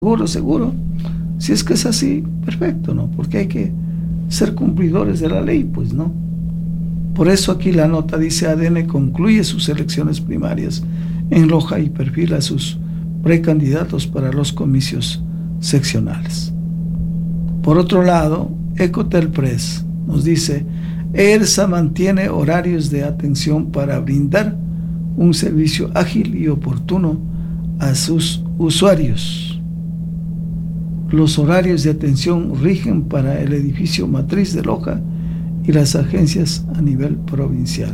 seguro. Si es que es así, perfecto, ¿no? Porque hay que ser cumplidores de la ley, pues, ¿no? Por eso aquí la nota dice: ADN concluye sus elecciones primarias en Loja y perfila a sus precandidatos para los comicios seccionales. Por otro lado, Ecotel Press nos dice: ERSA mantiene horarios de atención para brindar un servicio ágil y oportuno a sus usuarios. Los horarios de atención rigen para el edificio matriz de Loja y las agencias a nivel provincial.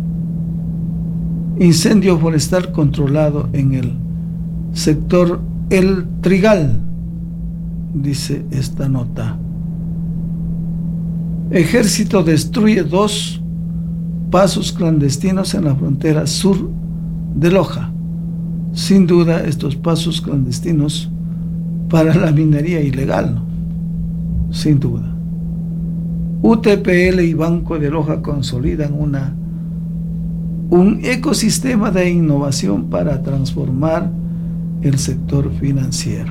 Incendio forestal controlado en el sector El Trigal, dice esta nota. Ejército destruye 2 pasos clandestinos en la frontera sur de Loja. Sin duda, estos pasos clandestinos para la minería ilegal, ¿no? Sin duda. UTPL y Banco de Loja consolidan un ecosistema de innovación para transformar el sector financiero.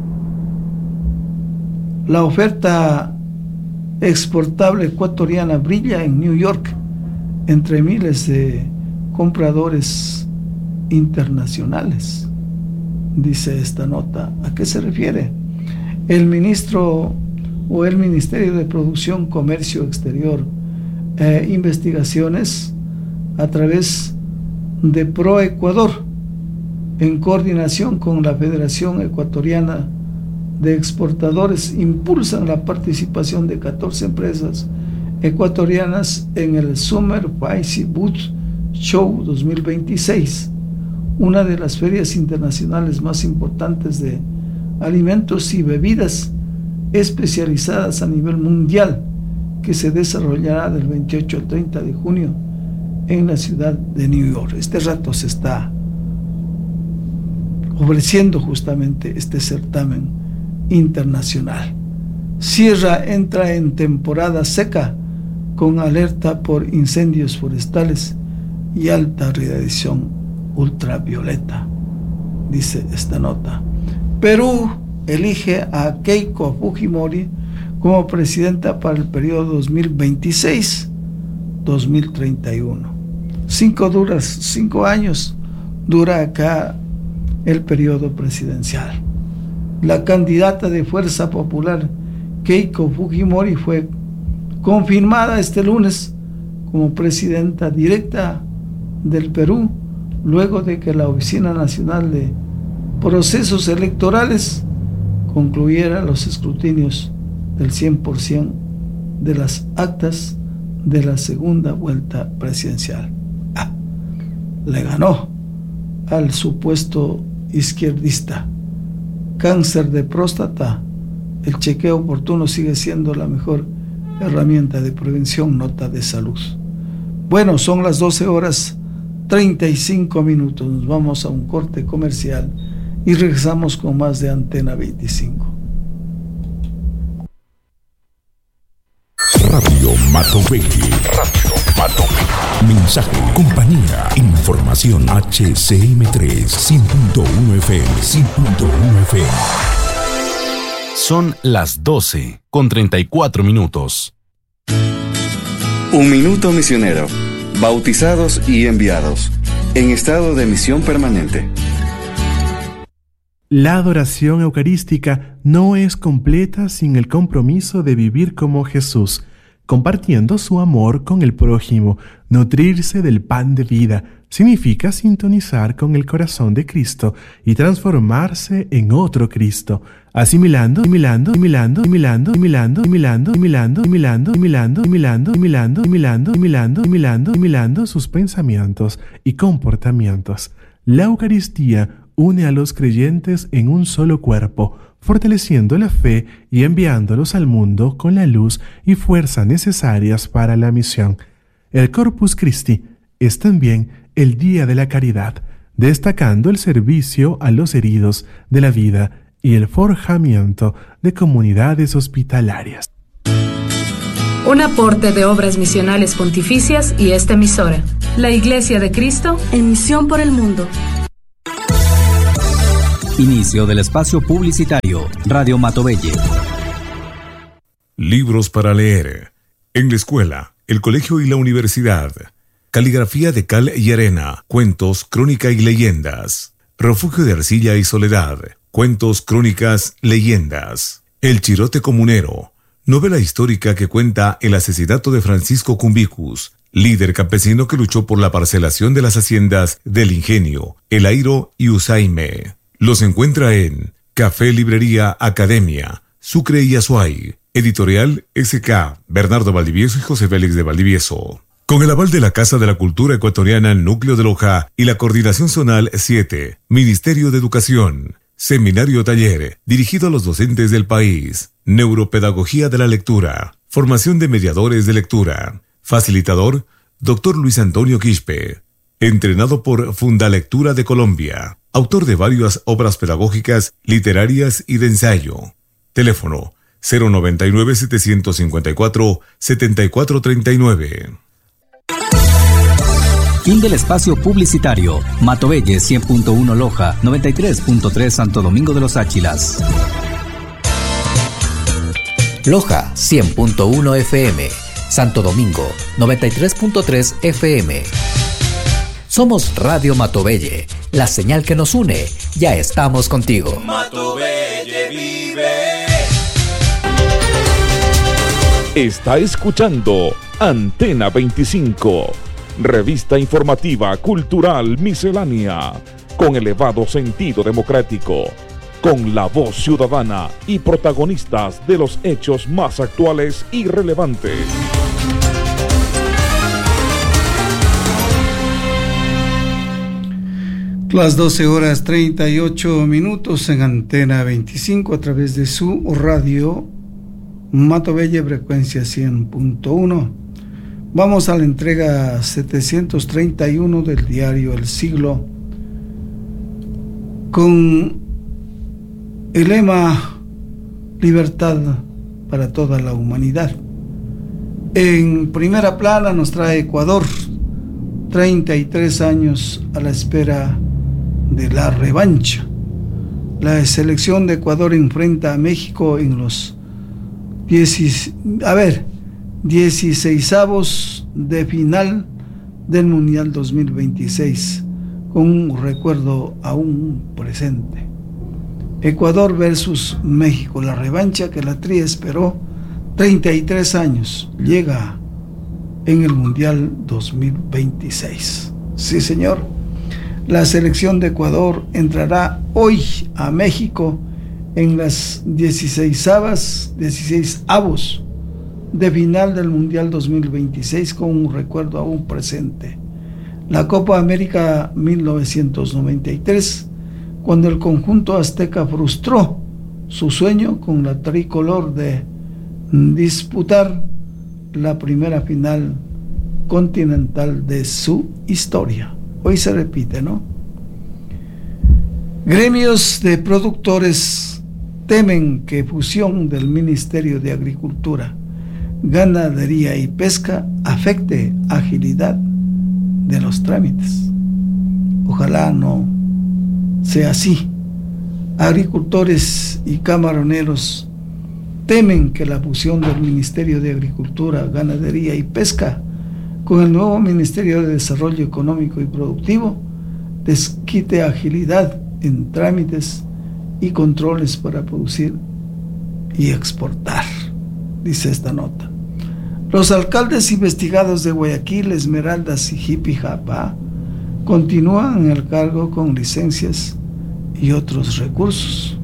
La oferta exportable ecuatoriana brilla en New York entre miles de compradores internacionales, dice esta nota. ¿A qué se refiere? El Ministerio de Producción, Comercio Exterior e Investigaciones, a través de ProEcuador, en coordinación con la Federación Ecuatoriana de Exportadores, impulsan la participación de 14 empresas ecuatorianas en el Summer Spicy Food Show 2026, una de las ferias internacionales más importantes de alimentos y bebidas especializadas a nivel mundial, que se desarrollará del 28 al 30 de junio en la ciudad de New York. Este rato se está ofreciendo justamente este certamen internacional. Sierra entra en temporada seca con alerta por incendios forestales y alta radiación ultravioleta, dice esta nota. Perú elige a Keiko Fujimori como presidenta para el periodo 2026-2031. 5 años dura acá el periodo presidencial. La candidata de Fuerza Popular, Keiko Fujimori, fue confirmada este lunes como presidenta directa del Perú, luego de que la Oficina Nacional de Procesos Electorales concluyera los escrutinios del 100% de las actas de la segunda vuelta presidencial. Le ganó al supuesto izquierdista. Cáncer de próstata, el chequeo oportuno sigue siendo la mejor herramienta de prevención, nota de salud. Bueno, son las 12:35. Nos vamos a un corte comercial y regresamos con más de Antena 25. Radio Matoveji. Mensaje, compañía, información. HCM3 100.1 FM, 100.1 FM. Son las 12:34. Un minuto misionero. Bautizados y enviados. En estado de misión permanente. La adoración eucarística no es completa sin el compromiso de vivir como Jesús, compartiendo su amor con el prójimo. Nutrirse del pan de vida significa sintonizar con el corazón de Cristo y transformarse en otro Cristo, asimilando sus pensamientos y comportamientos. La Eucaristía une a los creyentes en un solo cuerpo, fortaleciendo la fe y enviándolos al mundo con la luz y fuerza necesarias para la misión. El Corpus Christi es también el Día de la Caridad, destacando el servicio a los heridos de la vida y el forjamiento de comunidades hospitalarias. Un aporte de Obras Misionales Pontificias y esta emisora, la Iglesia de Cristo en misión por el mundo. Inicio del espacio publicitario. Radio Matovelle. Libros para leer. En la escuela, el colegio y la universidad. Caligrafía de cal y arena. Cuentos, crónica y leyendas. Refugio de arcilla y soledad. Cuentos, crónicas, leyendas. El chirote comunero. Novela histórica que cuenta el asesinato de Francisco Cumbicus, líder campesino que luchó por la parcelación de las haciendas del Ingenio, El Airo y Usaime. Los encuentra en Café Librería Academia, Sucre y Azuay. Editorial SK, Bernardo Valdivieso y José Félix de Valdivieso. Con el aval de la Casa de la Cultura Ecuatoriana Núcleo de Loja y la Coordinación Zonal 7, Ministerio de Educación. Seminario taller, dirigido a los docentes del país. Neuropedagogía de la lectura. Formación de mediadores de lectura. Facilitador, Dr. Luis Antonio Quispe. Entrenado por Fundalectura de Colombia. Autor de varias obras pedagógicas, literarias y de ensayo. Teléfono 099-754-7439. Fin del espacio publicitario. Matovelle 100.1 Loja, 93.3 Santo Domingo de los Áchilas. Loja 100.1 FM. Santo Domingo 93.3 FM. Somos Radio Matovelle, la señal que nos une. Ya estamos contigo. Matovelle vive. Está escuchando Antena 25, revista informativa cultural miscelánea, con elevado sentido democrático, con la voz ciudadana y protagonistas de los hechos más actuales y relevantes. Las 12:38 en Antena 25 a través de su radio Matovelle, frecuencia 100.1. Vamos a la entrega 731 del diario El Siglo, con el lema Libertad para toda la humanidad. En primera plana nos trae Ecuador, 33 años a la espera de la revancha. La selección de Ecuador enfrenta a México en los 16avos de final del Mundial 2026, con un recuerdo aún presente. Ecuador versus México, la revancha que la Tri esperó 33 años, llega en el Mundial 2026. Sí, señor. La selección de Ecuador entrará hoy a México en las 16avos de final del Mundial 2026, con un recuerdo aún presente. La Copa América 1993, cuando el conjunto azteca frustró su sueño con la tricolor de disputar la primera final continental de su historia. Hoy se repite, ¿no? Gremios de productores temen que fusión del Ministerio de Agricultura, Ganadería y Pesca afecte agilidad de los trámites. Ojalá no sea así. Agricultores y camaroneros temen que la fusión del Ministerio de Agricultura, Ganadería y Pesca con el nuevo Ministerio de Desarrollo Económico y Productivo les quite agilidad en trámites y controles para producir y exportar, dice esta nota. Los alcaldes investigados de Guayaquil, Esmeraldas y Jipijapa continúan en el cargo con licencias y otros recursos.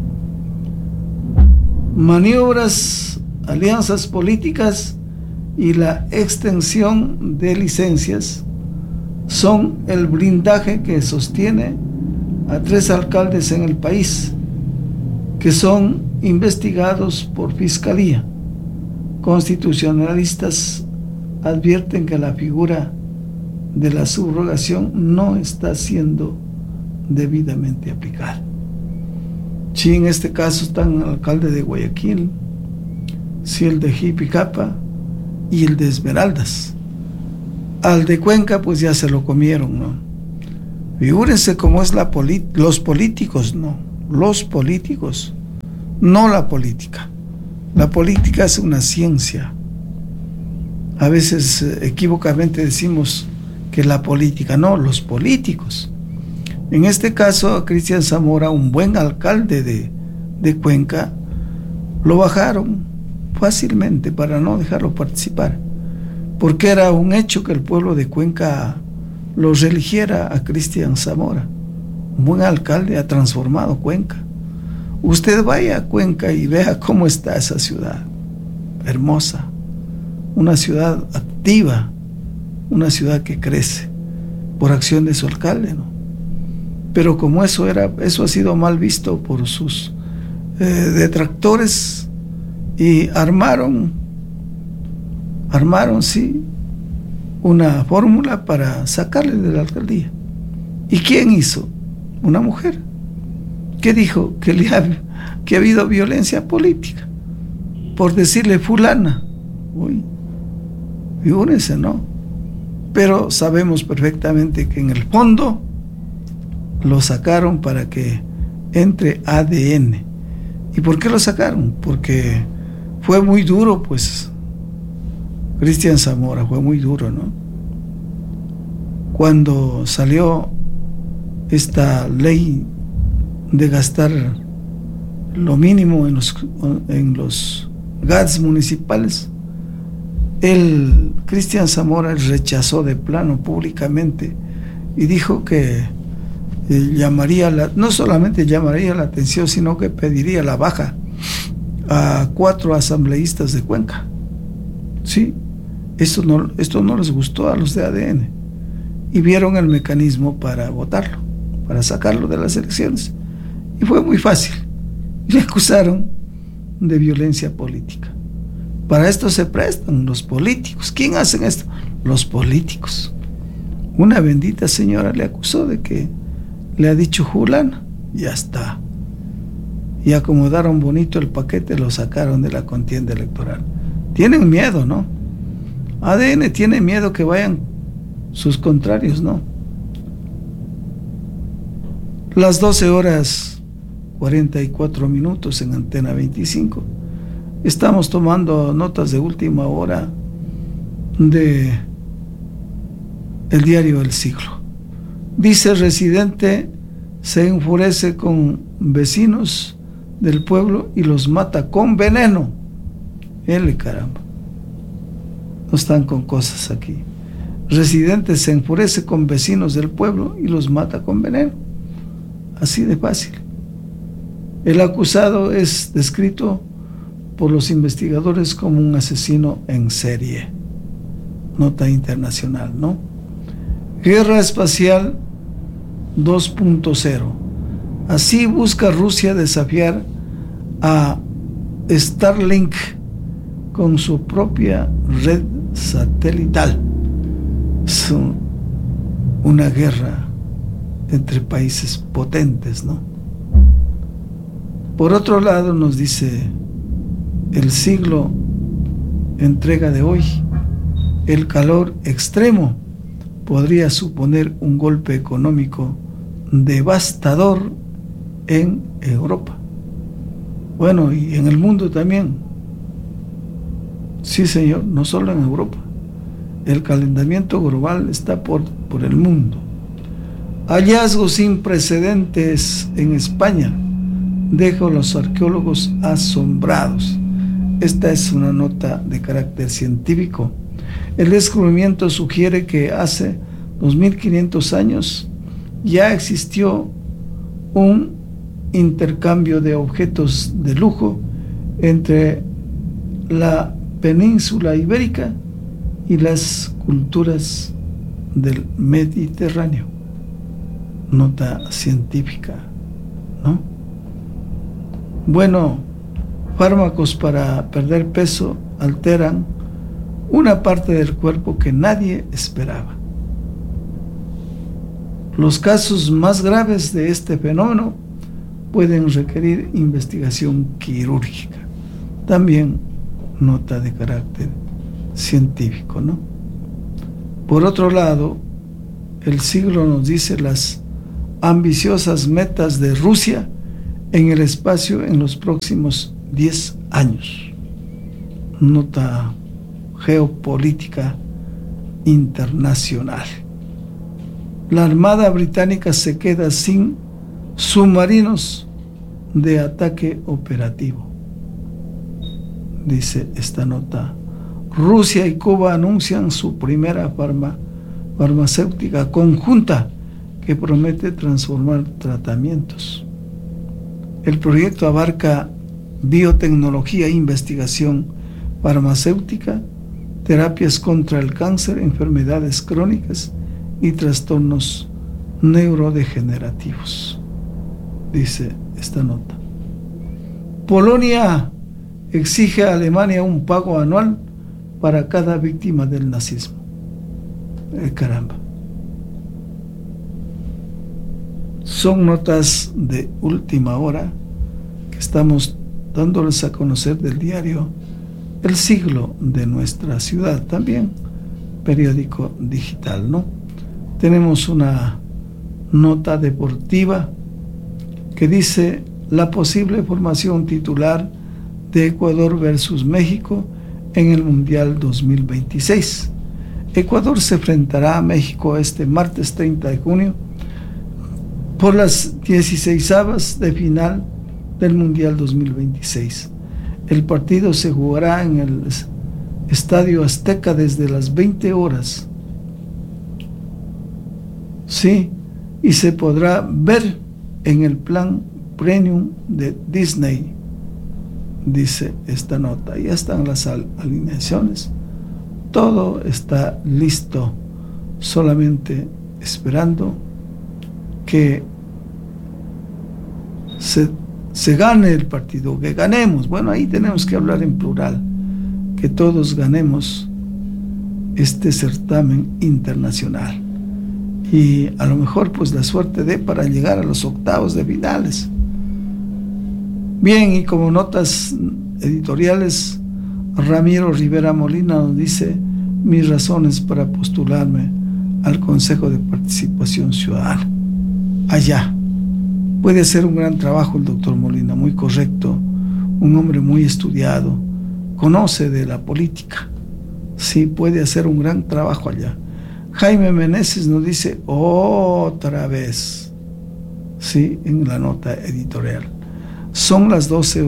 Maniobras, alianzas políticas y la extensión de licencias son el blindaje que sostiene a 3 alcaldes en el país que son investigados por Fiscalía. Constitucionalistas advierten que la figura de la subrogación no está siendo debidamente aplicada. Si en este caso están el alcalde de Guayaquil, si el de Jipicapa y el de Esmeraldas. Al de Cuenca pues ya se lo comieron, ¿no? Figúrense cómo es los políticos, ¿no? los políticos, no la política. La política es una ciencia. A veces equívocamente decimos que la política, no, los políticos. En este caso, Cristian Zamora, un buen alcalde de Cuenca, lo bajaron fácilmente para no dejarlo participar, porque era un hecho que el pueblo de Cuenca lo religiera a Cristian Zamora. Un buen alcalde, ha transformado Cuenca. Usted vaya a Cuenca y vea cómo está esa ciudad, hermosa, una ciudad activa, una ciudad que crece por acción de su alcalde, ¿no? Pero como eso ha sido mal visto por sus detractores, y armaron sí una fórmula para sacarle de la alcaldía. ¿Y quién hizo? Una mujer que dijo que ha habido violencia política por decirle fulana. Uy, figúrense, ¿no? Pero sabemos perfectamente que en el fondo lo sacaron para que entre ADN. ¿Y por qué lo sacaron? Porque fue muy duro, pues. Cristian Zamora fue muy duro, ¿no? Cuando salió esta ley de gastar lo mínimo en los GATS municipales, Cristian Zamora rechazó de plano públicamente y dijo que no solamente llamaría la atención, sino que pediría la baja a 4 asambleístas de Cuenca. Sí, esto no les gustó a los de ADN y vieron el mecanismo para votarlo, para sacarlo de las elecciones, y fue muy fácil. Le acusaron de violencia política. Para esto se prestan los políticos. ¿Quién hacen esto? Los políticos. Una bendita señora le acusó de que le ha dicho fulana, ya está. Y acomodaron bonito el paquete, lo sacaron de la contienda electoral. Tienen miedo, ¿no? ADN tiene miedo que vayan sus contrarios, ¿no? Las 12:44 en Antena 25. Estamos tomando notas de última hora de el diario El Siglo. Dice: residente se enfurece con vecinos del pueblo y los mata con veneno. Caramba, no están con cosas aquí. Residente se enfurece con vecinos del pueblo y los mata con veneno. Así de fácil. El acusado es descrito por los investigadores como un asesino en serie. Nota internacional, ¿no? Guerra espacial 2.0. Así busca Rusia desafiar a Starlink con su propia red satelital. Es una guerra entre países potentes, ¿no? Por otro lado, nos dice El Siglo, entrega de hoy: el calor extremo podría suponer un golpe económico devastador en Europa. Bueno, y en el mundo también. Sí, señor, no solo en Europa. El calentamiento global está por el mundo. Hallazgos sin precedentes en España dejan a los arqueólogos asombrados. Esta es una nota de carácter científico. El descubrimiento sugiere que hace 2500 años ya existió un intercambio de objetos de lujo entre la península ibérica y las culturas del Mediterráneo. Nota científica, ¿no? Bueno, fármacos para perder peso alteran una parte del cuerpo que nadie esperaba. Los casos más graves de este fenómeno pueden requerir investigación quirúrgica. También nota de carácter científico, ¿no? Por otro lado, El Siglo nos dice: las ambiciosas metas de Rusia en el espacio en los próximos 10 años. Nota geopolítica internacional. La Armada Británica se queda sin submarinos de ataque operativo, dice esta nota. Rusia y Cuba anuncian su primera farmacéutica conjunta que promete transformar tratamientos. El proyecto abarca biotecnología e investigación farmacéutica, terapias contra el cáncer, enfermedades crónicas y trastornos neurodegenerativos, dice esta nota. Polonia exige a Alemania un pago anual para cada víctima del nazismo. Caramba. Son notas de última hora que estamos dándoles a conocer del diario El Siglo de nuestra ciudad, también periódico digital, ¿no? Tenemos una nota deportiva que dice: la posible formación titular de Ecuador versus México en el Mundial 2026. Ecuador se enfrentará a México este martes 30 de junio por las 16avas de final del Mundial 2026. El partido se jugará en el Estadio Azteca desde las 20 horas. Sí, y se podrá ver en el plan premium de Disney, dice esta nota. Ya están las alineaciones, todo está listo, solamente esperando que se gane el partido, que ganemos. Bueno, ahí tenemos que hablar en plural, que todos ganemos este certamen internacional y a lo mejor pues la suerte dé para llegar a los octavos de finales. Bien, y como notas editoriales, Ramiro Rivera Molina nos dice: mis razones para postularme al Consejo de Participación Ciudadana. Allá puede hacer un gran trabajo el doctor Molina, muy correcto, un hombre muy estudiado, conoce de la política, sí, puede hacer un gran trabajo allá. Jaime Meneses nos dice otra vez, sí, en la nota editorial. Son las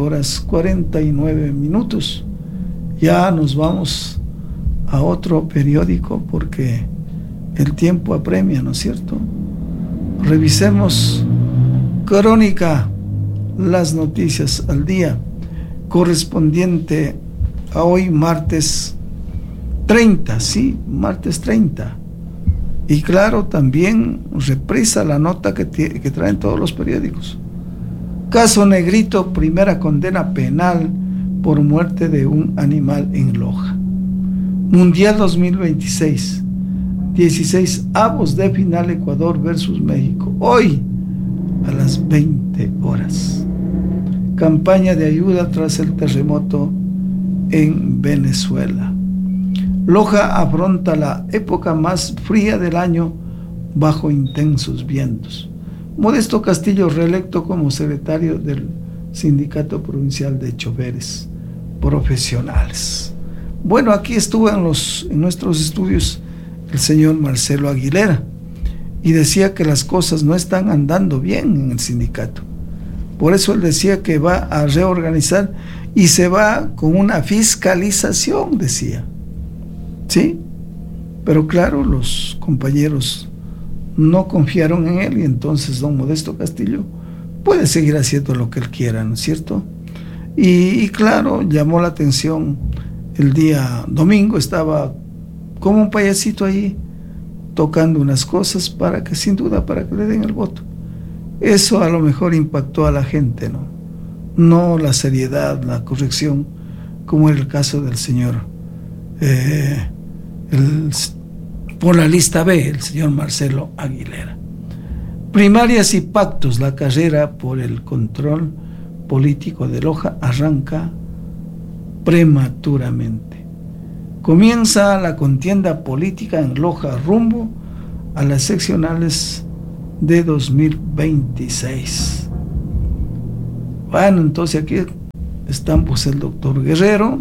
12:49. Ya nos vamos a otro periódico porque el tiempo apremia, ¿no es cierto? Revisemos Crónica, las noticias al día, correspondiente a hoy martes 30, sí, martes 30. Y claro, también reprisa la nota que traen todos los periódicos. Caso Negrito, primera condena penal por muerte de un animal en Loja. Mundial 2026, 16avos de final, Ecuador versus México, hoy a las 20 horas. Campaña de ayuda tras el terremoto en Venezuela. Loja afronta la época más fría del año bajo intensos vientos. Modesto Castillo reelecto como secretario del Sindicato Provincial de Choferes Profesionales. Bueno, aquí estuvo en nuestros estudios el señor Marcelo Aguilera y decía que las cosas no están andando bien en el sindicato. Por eso él decía que va a reorganizar y se va con una fiscalización, decía. ¿Sí? Pero claro, los compañeros no confiaron en él y entonces don Modesto Castillo puede seguir haciendo lo que él quiera, ¿no es cierto? Y claro, llamó la atención el día domingo, estaba como un payasito ahí tocando unas cosas para que sin duda, para que le den el voto. Eso a lo mejor impactó a la gente, ¿no? No la seriedad, la corrección, como en el caso del señor por la lista B, el señor Marcelo Aguilera. Primarias y pactos, la carrera por el control político de Loja arranca prematuramente. Comienza la contienda política en Loja rumbo a las seccionales de 2026. Bueno, entonces aquí están pues el doctor Guerrero,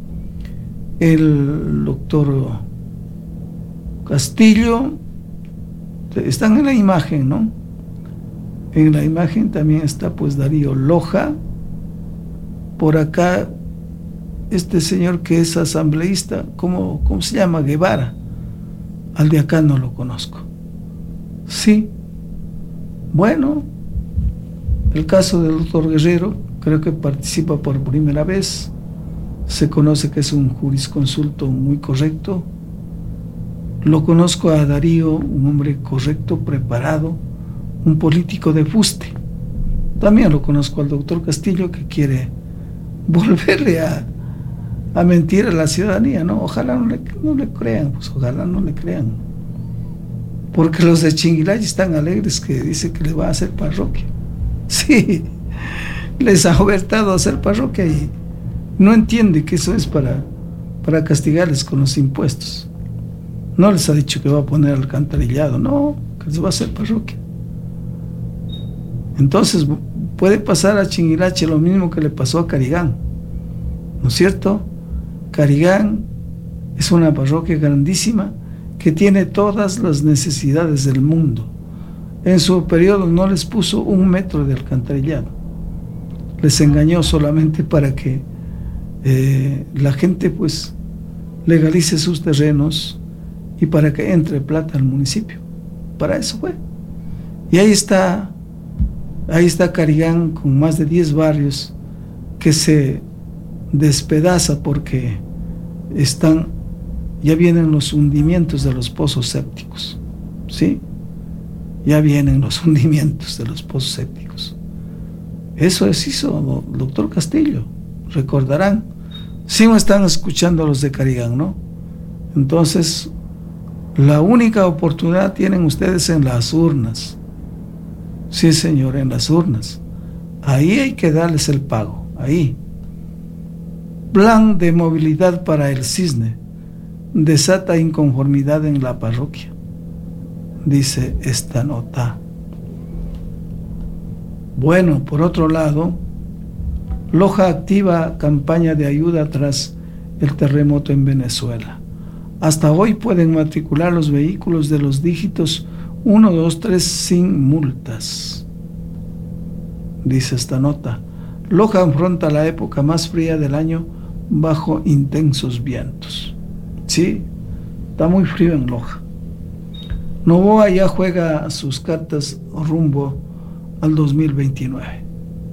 el doctor Castillo, están en la imagen, ¿no? En la imagen también está pues Darío Loja, por acá este señor que es asambleísta, ¿cómo se llama? Guevara, al de acá no lo conozco. Sí, bueno, el caso del doctor Guerrero, creo que participa por primera vez, se conoce que es un jurisconsulto muy correcto. Lo conozco a Darío, un hombre correcto, preparado, un político de fuste. También lo conozco al doctor Castillo, que quiere volverle a mentir a la ciudadanía, ¿no? Ojalá no le crean, pues ojalá no le crean. Porque los de Chinguilay están alegres, que dice que les va a hacer parroquia. Sí, les ha ofertado hacer parroquia y no entiende que eso es para castigarles con los impuestos. No les ha dicho que va a poner alcantarillado, no, que les va a hacer parroquia. Entonces puede pasar a Chinguilache lo mismo que le pasó a Carigán, ¿no es cierto? Carigán es una parroquia grandísima que tiene todas las necesidades del mundo. En su periodo no les puso 1 metro de alcantarillado. Les engañó solamente para que la gente pues legalice sus terrenos y para que entre plata al municipio. Para eso fue. Y ahí está Carigán con más de 10 barrios que se despedaza porque ya vienen los hundimientos de los pozos sépticos, ¿sí? Ya vienen los hundimientos de los pozos sépticos. Eso hizo el doctor Castillo, recordarán. Sí me están escuchando los de Carigán, ¿no? Entonces, la única oportunidad tienen ustedes en las urnas. Sí, señor, en las urnas. Ahí hay que darles el pago, ahí. Plan de movilidad para el Cisne desata inconformidad en la parroquia, dice esta nota. Bueno, por otro lado, Loja activa campaña de ayuda tras el terremoto en Venezuela. Hasta hoy pueden matricular los vehículos de los dígitos 1, 2, 3 sin multas, dice esta nota. Loja afronta la época más fría del año bajo intensos vientos. Sí, está muy frío en Loja. Novoa ya juega sus cartas rumbo al 2029.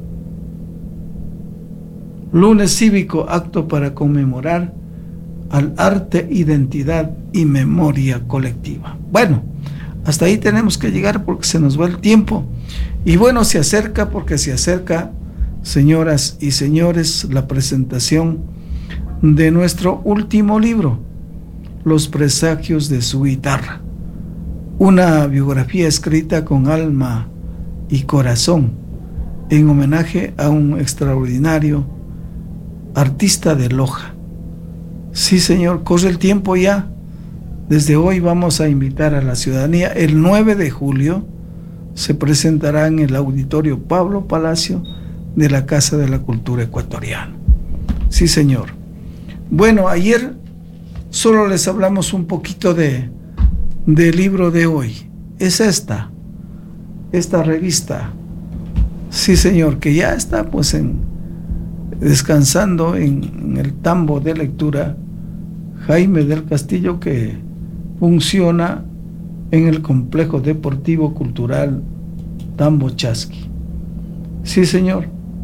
Lunes cívico, acto para conmemorar al arte, identidad y memoria colectiva. Bueno, hasta ahí tenemos que llegar porque se nos va el tiempo. Y bueno, se acerca, señoras y señores, la presentación de nuestro último libro, Los presagios de su guitarra. Una biografía escrita con alma y corazón en homenaje a un extraordinario artista de Loja. Sí, señor, corre el tiempo ya. Desde hoy vamos a invitar a la ciudadanía. El 9 de julio se presentará en el Auditorio Pablo Palacio de la Casa de la Cultura Ecuatoriana. Sí, señor. Bueno, ayer solo les hablamos un poquito del libro de hoy. Es esta revista. Sí, señor, que ya está pues descansando en el tambo de lectura Jaime del Castillo, que funciona en el complejo deportivo cultural Tambo Chasqui. Sí, señor.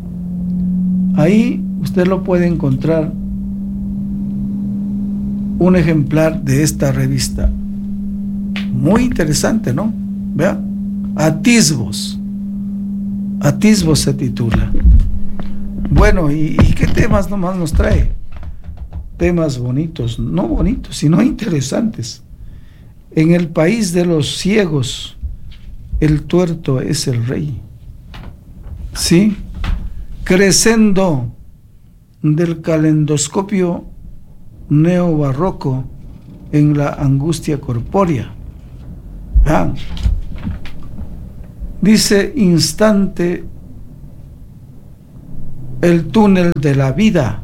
Ahí usted lo puede encontrar, un ejemplar de esta revista. Muy interesante, ¿no? Vea, Atisbos se titula. Bueno, ¿y qué temas nomás nos trae? Temas bonitos, no bonitos, sino interesantes. En el país de los ciegos, el tuerto es el rey. ¿Sí? Crescendo del calendoscopio neobarroco en la angustia corpórea. Dice instante El túnel de la vida.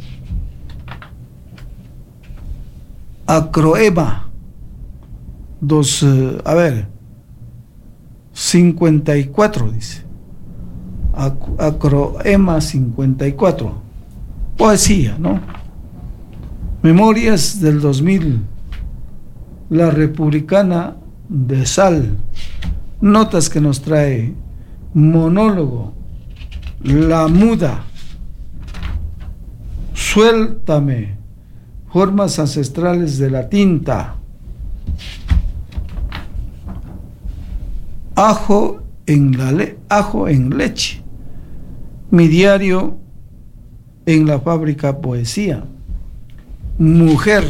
Acroema. 54 dice. Acroema 54. Poesía, ¿no? Memorias del 2000. La Republicana de Sal. Notas que nos trae. Monólogo. La Muda. Suéltame. Formas ancestrales de la tinta. Ajo en leche. Mi diario en la fábrica Poesía. Mujer.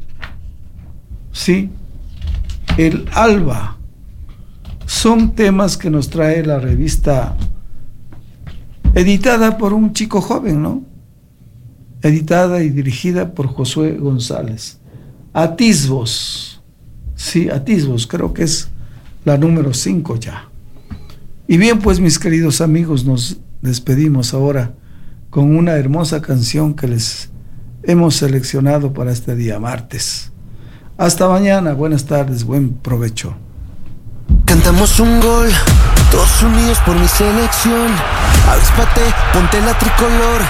Sí. El alba. Son temas que nos trae la revista editada por un chico joven, ¿no? Editada y dirigida por Josué González. Atisbos. Sí, Atisbos, creo que es la número 5 ya. Y bien, pues mis queridos amigos, nos despedimos ahora con una hermosa canción que les hemos seleccionado para este día martes. Hasta mañana, buenas tardes, buen provecho. Cantamos un gol, todos unidos por mi selección. Avíspate, ponte la tricolor.